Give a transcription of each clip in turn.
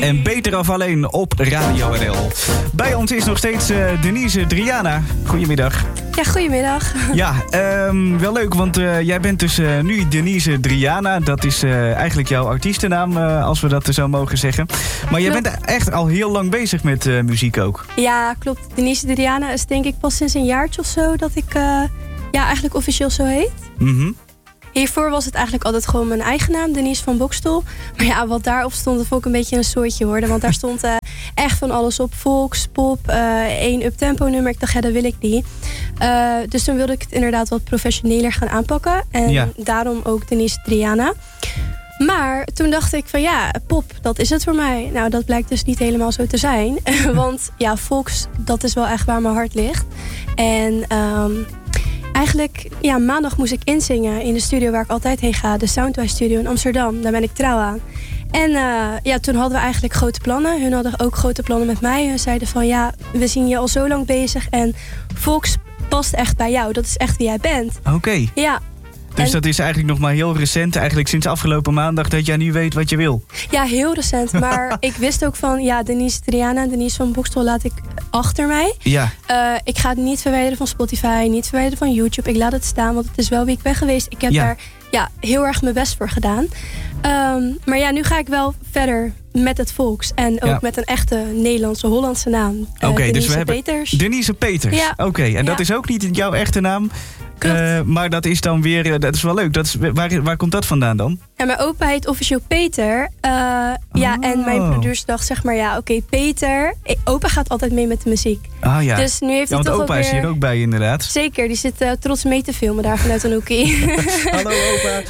En Beter af alleen op Radio NL. Bij ons is nog steeds Denise Driana. Goedemiddag. Ja, goedemiddag. Ja, wel leuk, want jij bent dus nu Denise Driana. Dat is eigenlijk jouw artiestennaam, als we dat zo mogen zeggen. Maar jij bent echt al heel lang bezig met muziek ook. Ja, klopt. Denise Driana is denk ik pas sinds een jaartje of zo dat ik eigenlijk officieel zo heet. Mhm. Hiervoor was het eigenlijk altijd gewoon mijn eigen naam, Denise van Bokstel. Maar ja, wat daarop stond, dat vond ik een beetje een soortje worden. Want daar stond echt van alles op. Volks, pop, 1 uptempo nummer. Ik dacht, ja, dat wil ik niet. Dus toen wilde ik het inderdaad wat professioneler gaan aanpakken. En daarom ook Denise Driana. Maar toen dacht ik van ja, pop, dat is het voor mij. Nou, dat blijkt dus niet helemaal zo te zijn. Want ja, volks, dat is wel echt waar mijn hart ligt. En eigenlijk, ja, maandag moest ik inzingen in de studio waar ik altijd heen ga. De Soundwise Studio in Amsterdam. Daar ben ik trouw aan. En toen hadden we eigenlijk grote plannen. Hun hadden ook grote plannen met mij. Hun zeiden van ja, we zien je al zo lang bezig. En volks past echt bij jou. Dat is echt wie jij bent. Oké. Ja. Dus dat is eigenlijk nog maar heel recent, eigenlijk sinds afgelopen maandag, dat jij nu weet wat je wil. Ja, heel recent. Maar ik wist ook van, ja, Denise Driana en Denise van Bokstel laat ik achter mij. Ja. Ik ga het niet verwijderen van Spotify, niet verwijderen van YouTube. Ik laat het staan, want het is wel wie ik ben geweest. Ik heb daar heel erg mijn best voor gedaan. Maar ja, nu ga ik wel verder met het volks. En ook met een echte Nederlandse, Hollandse naam. Oké, dus we hebben Peters. Denise Peters. Ja. Oké, en dat is ook niet jouw echte naam. Maar dat is dan weer, dat is wel leuk. Dat is, waar komt dat vandaan dan? Ja, mijn opa heet officieel Peter. Ja, en mijn producer dacht zeg maar, ja, oké, Peter. Opa gaat altijd mee met de muziek. Ah ja. Dus nu heeft hij want toch opa ook is hier ook bij inderdaad. Zeker, die zit trots mee te filmen daar vanuit een hoekie. Hallo opa.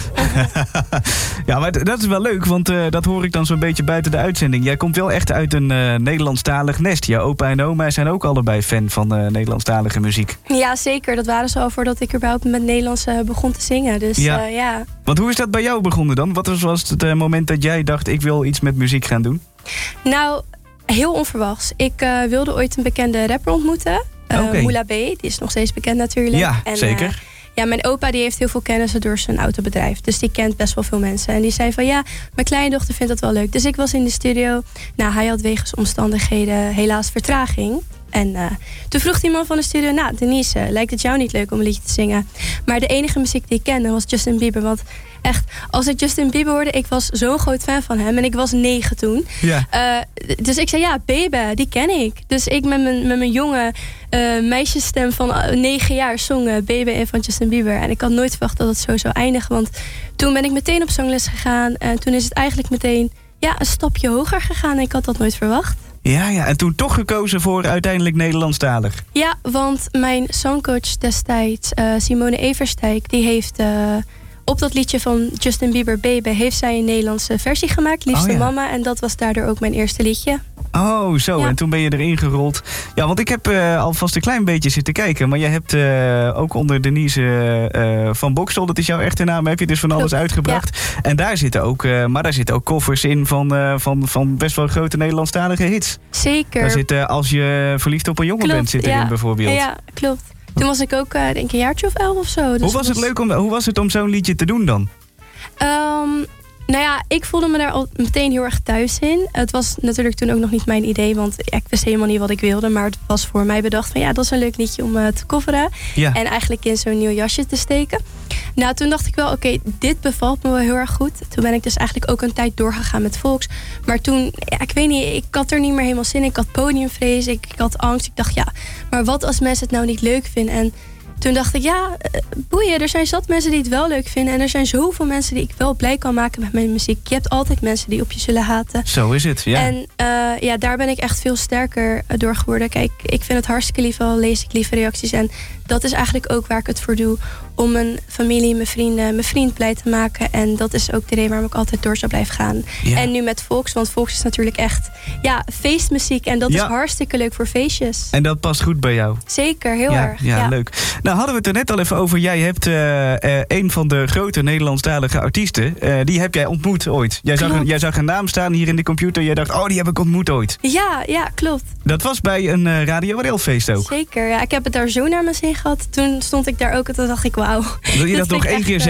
Ja, maar dat is wel leuk, want dat hoor ik dan zo'n beetje buiten de uitzending. Jij komt wel echt uit een Nederlandstalig nest. Ja, opa en oma zijn ook allebei fan van Nederlandstalige muziek. Ja, zeker. Dat waren ze al voordat ik überhaupt met Nederlands begon te zingen. Dus ja. Want hoe is dat bij jou begonnen dan? Wat was het moment dat jij dacht, ik wil iets met muziek gaan doen? Nou, heel onverwachts. Ik wilde ooit een bekende rapper ontmoeten. Moula B, die is nog steeds bekend natuurlijk. Ja, en, zeker. Ja, mijn opa die heeft heel veel kennis door zijn autobedrijf. Dus die kent best wel veel mensen. En die zei van ja, mijn kleindochter vindt dat wel leuk. Dus ik was in de studio. Nou, hij had wegens omstandigheden helaas vertraging. En toen vroeg die man van de studio, nou Denise, lijkt het jou niet leuk om een liedje te zingen? Maar de enige muziek die ik kende was Justin Bieber. Want echt, als ik Justin Bieber hoorde, ik was zo'n groot fan van hem. En ik was 9 toen. Ja. Dus ik zei, ja, Baby, die ken ik. Dus ik met mijn jonge meisjesstem van 9 jaar zong Baby van Justin Bieber. En ik had nooit verwacht dat het zo zou eindigen. Want toen ben ik meteen op zangles gegaan. En toen is het eigenlijk meteen een stapje hoger gegaan. En ik had dat nooit verwacht. Ja, en toen toch gekozen voor uiteindelijk Nederlandstalig. Ja, want mijn zangcoach destijds, Simone Everstijk, die heeft op dat liedje van Justin Bieber, Baby, heeft zij een Nederlandse versie gemaakt, Liefste Mama. En dat was daardoor ook mijn eerste liedje. Oh, zo. Ja. En toen ben je erin gerold. Ja, want ik heb alvast een klein beetje zitten kijken. Maar jij hebt ook onder Denise van Bokstel, dat is jouw echte naam, heb je dus van alles uitgebracht. Ja. En daar zitten ook covers in van best wel grote Nederlandstalige hits. Zeker. Daar zit Als je verliefd op een jongen bent, zit erin bijvoorbeeld. Ja, klopt. Toen was ik ook denk een jaartje of 11 of zo. Dus hoe was het om zo'n liedje te doen dan? Nou ja, ik voelde me daar al meteen heel erg thuis in. Het was natuurlijk toen ook nog niet mijn idee, want ik wist helemaal niet wat ik wilde. Maar het was voor mij bedacht van dat is een leuk liedje om te coveren. Ja. En eigenlijk in zo'n nieuw jasje te steken. Nou, toen dacht ik wel, oké, dit bevalt me wel heel erg goed. Toen ben ik dus eigenlijk ook een tijd doorgegaan met volks. Maar toen, ik weet niet, ik had er niet meer helemaal zin in. Ik had podiumvrees, ik had angst. Ik dacht, maar wat als mensen het nou niet leuk vinden? En toen dacht ik, boeien, er zijn zat mensen die het wel leuk vinden. En er zijn zoveel mensen die ik wel blij kan maken met mijn muziek. Je hebt altijd mensen die op je zullen haten. Zo is het, ja. En daar ben ik echt veel sterker door geworden. Kijk, ik vind het hartstikke lief, al lees ik lieve reacties. En dat is eigenlijk ook waar ik het voor doe. Om mijn familie, mijn vrienden, mijn vriend blij te maken. En dat is ook de reden waarom ik altijd door zou blijven gaan. Ja. En nu met volks, want volks is natuurlijk echt feestmuziek. En dat is hartstikke leuk voor feestjes. En dat past goed bij jou? Zeker, heel erg. Ja, leuk. Nou, hadden we het er net al even over. Jij hebt een van de grote Nederlandstalige artiesten. Die heb jij ontmoet ooit. Jij zag een naam staan hier in de computer. Jij dacht, die heb ik ontmoet ooit. Ja, klopt. Dat was bij een Radio NL feest ook. Zeker, ik heb het daar zo naar mijn zin gehad. Toen stond ik daar ook en toen dacht ik, wauw. Wil je dat nog één keer zeggen?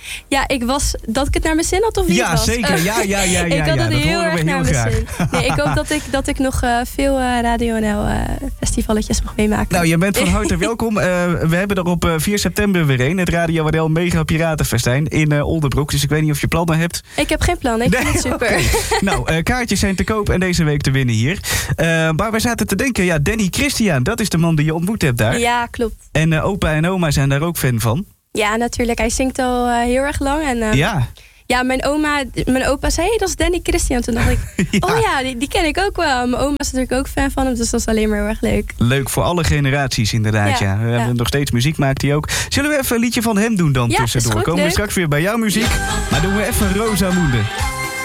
Ja, dat ik het naar mijn zin had of niet was? Ja, zeker. Ja. Ik had het heel erg naar mijn zin. Nee, ik hoop dat ik nog veel Radio NL festivaletjes mag meemaken. Nou, je bent van harte welkom. We hebben er op 4 september weer een. Het Radio NL Mega Piratenfestijn in Oldenbroek. Dus ik weet niet of je plannen hebt. Ik heb geen plannen. Ik vind het super. Okay. Nou, kaartjes zijn te koop en deze week te winnen hier. Maar wij zaten te denken, ja, Danny Christian, dat is de man die je ontmoet hebt daar. Ja, klopt. En opa en oma zijn daar ook fan van. Ja, natuurlijk. Hij zingt al heel erg lang. En, ja, mijn opa zei, hey, dat is Danny Christian. Toen dacht ik, oh ja, die ken ik ook wel. Mijn oma is natuurlijk ook fan van hem, dus dat is alleen maar heel erg leuk. Leuk voor alle generaties inderdaad, ja. We hebben nog steeds muziek, maakt hij ook. Zullen we even een liedje van hem doen dan tussendoor? Komen we straks weer bij jouw muziek, maar doen we even Rosamunde.